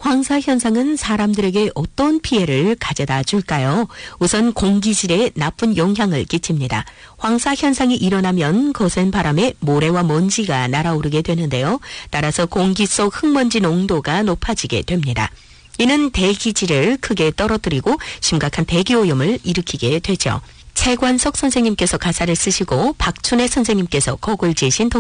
황사 현상은 사람들에게 어떤 피해를 가져다 줄까요? 우선 공기질에 나쁜 영향을 끼칩니다. 황사 현상이 일어나면 거센 바람에 모래와 먼지가 날아오르게 되는데요. 따라서 공기 속 흙먼지 농도가 높아지게 됩니다. 이는 대기질을 크게 떨어뜨리고 심각한 대기오염을 일으키게 되죠. 최관석 선생님께서 가사를 쓰시고 박춘혜 선생님께서 곡을 지으신